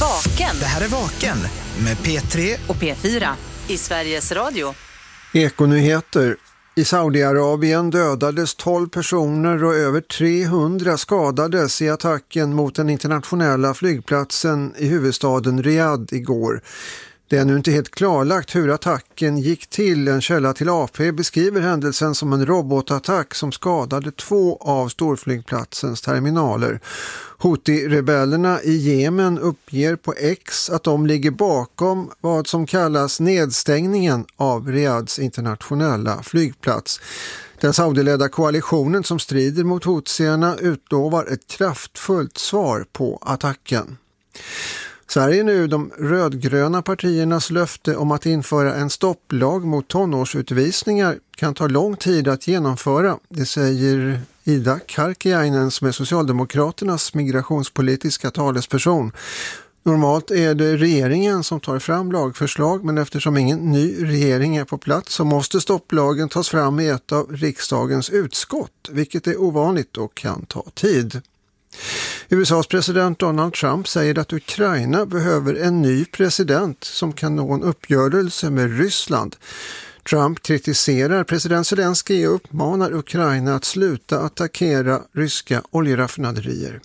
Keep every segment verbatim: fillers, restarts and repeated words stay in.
Vaken. Det här är Vaken med P tre och P fyra i Sveriges Radio. Ekonyheter. I Saudiarabien dödades tolv personer och över trehundra skadades i attacken mot den internationella flygplatsen i huvudstaden Riyadh igår. Det är nu inte helt klarlagt hur attacken gick till. En källa till A P beskriver händelsen som en robotattack som skadade två av storflygplatsens terminaler. Houthi-rebellerna i Jemen uppger på X att de ligger bakom vad som kallas nedstängningen av Riyadhs internationella flygplats. Den saudiledda koalitionen som strider mot Houthierna utlovar ett kraftfullt svar på attacken. Sverige är nu de rödgröna partiernas löfte om att införa en stopplag mot tonårsutvisningar kan ta lång tid att genomföra. Det säger Ida Karkiainen som är Socialdemokraternas migrationspolitiska talesperson. Normalt är det regeringen som tar fram lagförslag, men eftersom ingen ny regering är på plats så måste stopplagen tas fram i ett av riksdagens utskott, vilket är ovanligt och kan ta tid. U S A:s president Donald Trump säger att Ukraina behöver en ny president som kan nå en uppgörelse med Ryssland. Trump kritiserar president Zelensky och uppmanar Ukraina att sluta attackera ryska oljeraffinaderier.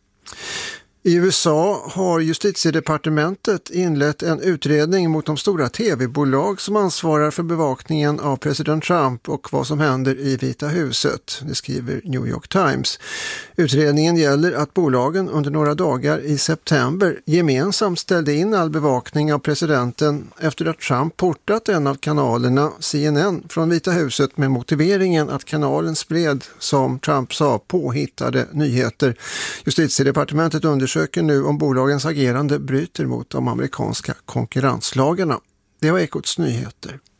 I U S A har justitiedepartementet inlett en utredning mot de stora tv-bolag som ansvarar för bevakningen av president Trump och vad som händer i Vita huset, det skriver New York Times. Utredningen gäller att bolagen under några dagar i september gemensamt ställde in all bevakning av presidenten efter att Trump portat en av kanalerna C N N från Vita huset med motiveringen att kanalen spred, som Trump sa, påhittade nyheter. Justitiedepartementet undersöker söker nu om bolagens agerande bryter mot de amerikanska konkurrenslagarna. Det var Ekots nyheter.